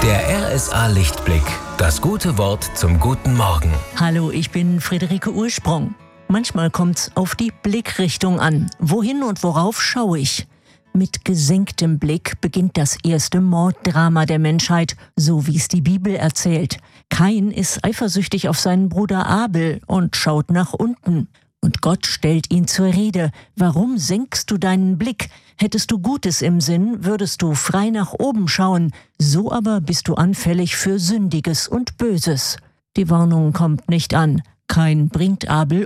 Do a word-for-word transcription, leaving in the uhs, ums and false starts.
Der R S A Lichtblick. Das gute Wort zum guten Morgen. Hallo, ich bin Friederike Ursprung. Manchmal kommt's auf die Blickrichtung an. Wohin und worauf schaue ich? Mit gesenktem Blick beginnt das erste Morddrama der Menschheit, so wie es die Bibel erzählt. Kain ist eifersüchtig auf seinen Bruder Abel und schaut nach unten. Und Gott stellt ihn zur Rede. Warum senkst du deinen Blick? Hättest du Gutes im Sinn, würdest du frei nach oben schauen. So aber bist du anfällig für Sündiges und Böses. Die Warnung kommt nicht an. Kain bringt Abel